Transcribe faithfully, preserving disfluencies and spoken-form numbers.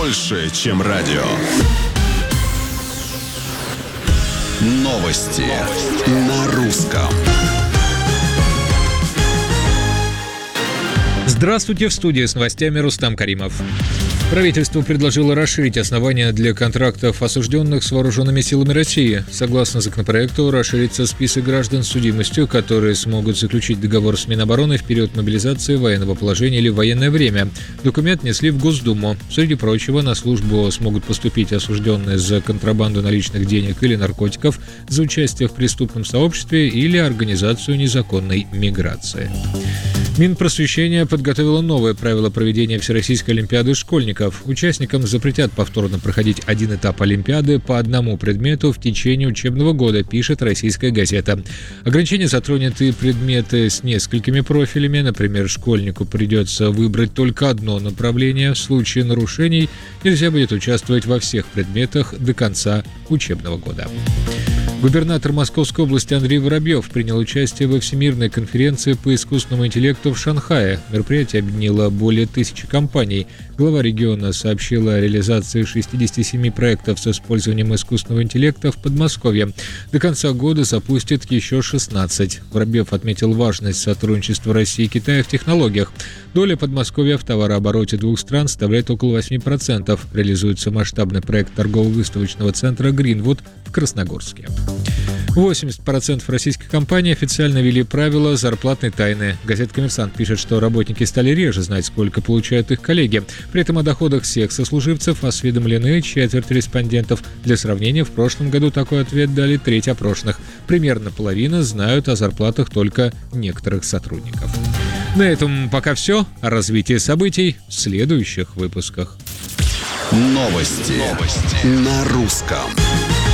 больше, чем радио. Новости на русском. Здравствуйте, в студии с новостями Рустам Каримов. Правительство предложило расширить основания для контрактов осужденных с вооруженными силами России. Согласно законопроекту, расширится список граждан с судимостью, которые смогут заключить договор с Минобороны в период мобилизации, военного положения или в военное время. Документ внесли в Госдуму. Среди прочего, на службу смогут поступить осужденные за контрабанду наличных денег или наркотиков, за участие в преступном сообществе или организацию незаконной миграции. Минпросвещение подготовило новые правила проведения Всероссийской олимпиады школьников. Участникам запретят повторно проходить один этап олимпиады по одному предмету в течение учебного года, пишет «Российская газета». Ограничение затронет и предметы с несколькими профилями. Например, школьнику придется выбрать только одно направление. В случае нарушений нельзя будет участвовать во всех предметах до конца учебного года. Губернатор Московской области Андрей Воробьев принял участие во Всемирной конференции по искусственному интеллекту в Шанхае. Мероприятие объединило более тысячи компаний. Глава региона сообщила о реализации шестидесяти семи проектов с использованием искусственного интеллекта в Подмосковье. До конца года запустит еще шестнадцать. Воробьев отметил важность сотрудничества России и Китая в технологиях. Доля Подмосковья в товарообороте двух стран составляет около восемь процентов. Реализуется масштабный проект торгово-выставочного центра «Гринвуд» в Красногорске. восемьдесят процентов российских компаний официально ввели правила зарплатной тайны. Газета «Коммерсант» пишет, что работники стали реже знать, сколько получают их коллеги. При этом о доходах всех сослуживцев осведомлены четверть респондентов. Для сравнения, в прошлом году такой ответ дали треть опрошенных. Примерно половина знают о зарплатах только некоторых сотрудников. На этом пока все. О развитии событий в следующих выпусках. Новости, Новости. на русском.